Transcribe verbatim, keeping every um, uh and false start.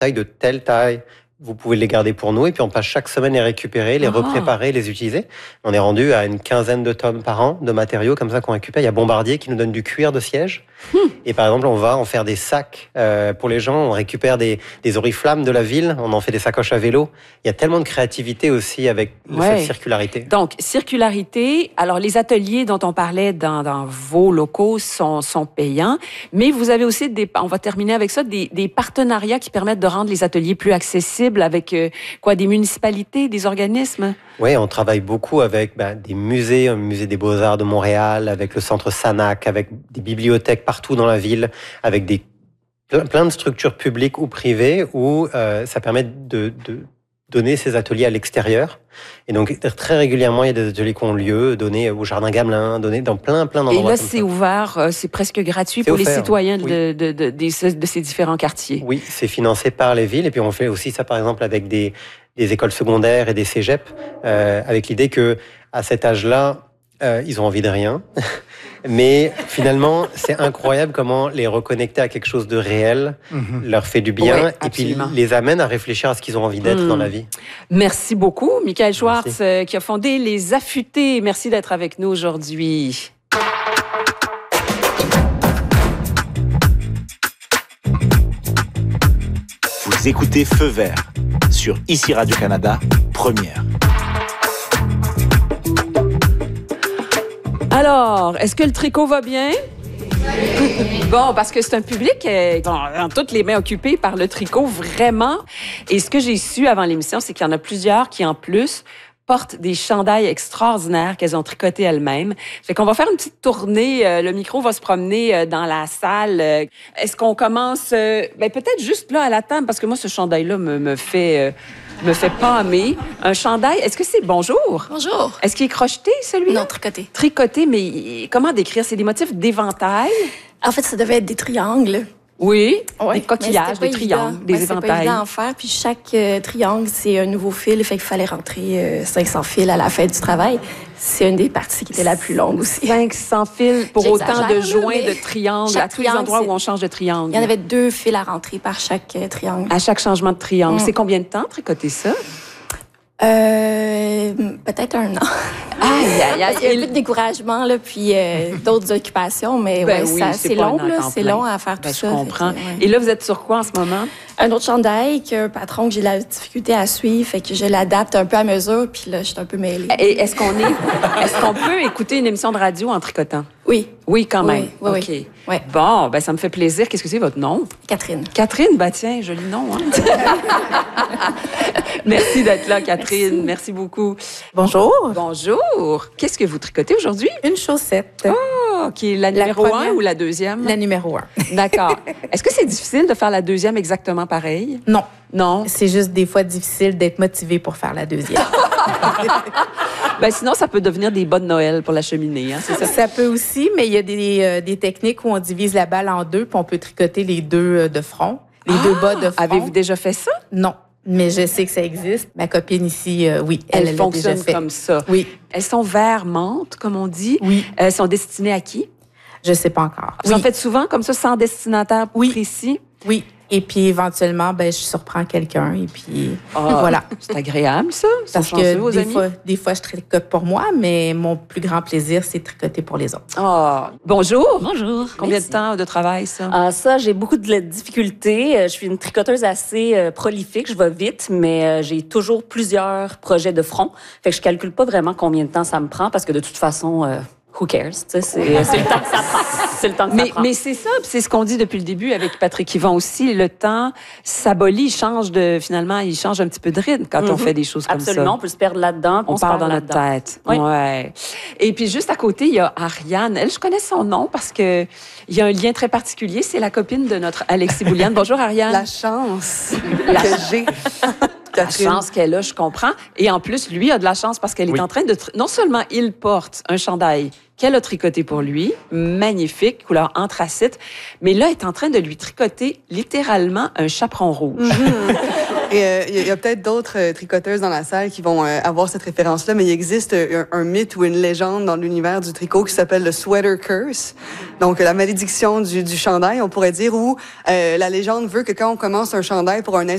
taille de telle taille, vous pouvez les garder pour nous. Et puis on passe chaque semaine les récupérer, les Ah. repréparer, les utiliser. On est rendu à une quinzaine de tonnes par an de matériaux comme ça qu'on récupère. Il y a Bombardier qui nous donne du cuir de siège. Hmm. Et par exemple, on va en faire des sacs euh, pour les gens. On récupère des, des oriflammes de la ville. On en fait des sacoches à vélo. Il y a tellement de créativité aussi avec ouais. cette circularité. Donc, circularité. Alors, les ateliers dont on parlait dans, dans vos locaux sont, sont payants. Mais vous avez aussi, des, on va terminer avec ça, des, des partenariats qui permettent de rendre les ateliers plus accessibles avec euh, quoi, des municipalités, des organismes? Oui, on travaille beaucoup avec ben, des musées, un musée des Beaux-Arts de Montréal, avec le centre Sanac, avec des bibliothèques partout dans la ville, avec des plein de structures publiques ou privées où euh, ça permet de, de donner ces ateliers à l'extérieur. Et donc, très régulièrement, il y a des ateliers qui ont lieu, donnés au Jardin Gamelin, donnés dans plein, plein d'endroits. Et là, c'est ouvert, c'est presque gratuit pour offert, les citoyens oui. de, de, de, de, de ces différents quartiers. Oui, c'est financé par les villes. Et puis, on fait aussi ça, par exemple, avec des, des écoles secondaires et des cégeps, euh, avec l'idée que à cet âge-là, euh, ils ont envie de rien. Mais finalement, c'est incroyable comment les reconnecter à quelque chose de réel mmh. leur fait du bien oui, et puis les amène à réfléchir à ce qu'ils ont envie d'être mmh. dans la vie. Merci beaucoup, Michael Schwartz, euh, qui a fondé Les Affûtés. Merci d'être avec nous aujourd'hui. Vous écoutez Feu Vert sur Ici Radio-Canada, première. Alors, est-ce que le tricot va bien? Bon, parce que c'est un public qui est dans toutes les mains occupées par le tricot, vraiment. Et ce que j'ai su avant l'émission, c'est qu'il y en a plusieurs qui, en plus, portent des chandails extraordinaires qu'elles ont tricotés elles-mêmes. Fait qu'on va faire une petite tournée. Le micro va se promener dans la salle. Est-ce qu'on commence... Ben, peut-être juste là, à la table, parce que moi, ce chandail-là me, me fait... me fait pâmer. Un chandail, est-ce que c'est bonjour? Bonjour. Est-ce qu'il est crocheté, celui-là? Non, tricoté. Tricoté, mais comment décrire? C'est des motifs d'éventail? En fait, ça devait être des triangles. Oui, ouais, des coquillages, des triangles, évident. des ouais, éventails. C'est pas évident à en faire, puis chaque euh, triangle, c'est un nouveau fil, fait qu'il fallait rentrer euh, cinq cents fils à la fin du travail. C'est une des parties qui était la plus longue aussi. cinq cents fils pour autant de joints, de triangles, à tous les endroits où on change de triangle. Il y en avait deux fils à rentrer par chaque euh, triangle. À chaque changement de triangle. Mm. C'est combien de temps tricoter ça? Euh, peut-être un an. Aïe, aïe, aïe. Il y a un peu de découragement, là, puis euh, d'autres occupations, mais ben ouais, oui, ça, c'est, c'est long, là, c'est plein. long à faire ben, tout je ça. Je comprends. Que, ouais. Et là, vous êtes sur quoi en ce moment? Un autre chandail qu'un patron que j'ai la difficulté à suivre, fait que je l'adapte un peu à mesure, puis là, je suis un peu mêlée. Et est-ce qu'on est, est-ce qu'on peut écouter une émission de radio en tricotant? Oui. Oui, quand même. Oui, oui, OK. oui. Oui. Bon, ben ça me fait plaisir. Qu'est-ce que c'est votre nom? Catherine. Catherine, ben tiens, joli nom, hein? Merci d'être là, Catherine. Merci. Merci beaucoup. Bonjour. Bonjour. Qu'est-ce que vous tricotez aujourd'hui? Une chaussette. Oh, qui est la, la numéro première, un ou la deuxième? La numéro un. D'accord. Est-ce que c'est difficile de faire la deuxième exactement pareil? Non. Non? C'est juste des fois difficile d'être motivé pour faire la deuxième. Ben sinon, ça peut devenir des bas de Noël pour la cheminée. Hein, c'est ça? Ça peut aussi, mais il y a des, euh, des techniques où on divise la balle en deux puis on peut tricoter les deux euh, de front, les ah, deux bas de front. Avez-vous déjà fait ça? Non. Mais je sais que ça existe. Ma copine ici, euh, oui, elle, elle, elle fonctionne déjà fait. comme ça. Oui. Elles sont vert menthe, comme on dit. Oui. Elles sont destinées à qui? Je sais pas encore. Vous oui. en faites souvent comme ça, sans destinataire oui. précis? Oui. Et puis, éventuellement, ben, je surprends quelqu'un et puis ah, voilà. C'est agréable, ça? Parce que vos des, amis? Fois, des fois, je tricote pour moi, mais mon plus grand plaisir, c'est de tricoter pour les autres. Oh, bonjour. Bonjour. Combien Merci. de temps de travail, ça? Ah, ça, j'ai beaucoup de difficultés. Je suis une tricoteuse assez euh, prolifique, je vais vite, mais euh, j'ai toujours plusieurs projets de front. Fait que je calcule pas vraiment combien de temps ça me prend parce que de toute façon... Euh, Who cares? C'est, c'est le temps que ça prend. C'est le temps que mais, ça prend. Mais c'est ça, c'est ce qu'on dit depuis le début avec Patrick Yvon aussi. Le temps s'abolit, il change de, finalement, il change un petit peu de rythme quand mm-hmm. on fait des choses comme Absolument, ça. Absolument, on peut se perdre là-dedans. On, on part dans notre tête. Oui. Ouais. Et puis juste à côté, il y a Ariane. Elle, je connais son nom parce que il y a un lien très particulier. C'est la copine de notre Alexis Bouliane. Bonjour Ariane. La chance la... que j'ai. Catherine. La chance qu'elle a, je comprends. Et en plus, lui a de la chance parce qu'elle oui. est en train de... Tri- non seulement il porte un chandail qu'elle a tricoté pour lui, magnifique, couleur anthracite, mais là, elle est en train de lui tricoter littéralement un chaperon rouge. Mm-hmm. Et euh, il y a peut-être d'autres euh, tricoteuses dans la salle qui vont euh, avoir cette référence-là, mais il existe un, un mythe ou une légende dans l'univers du tricot qui s'appelle le sweater curse. Donc, la malédiction du, du chandail, on pourrait dire, où euh, la légende veut que quand on commence un chandail pour un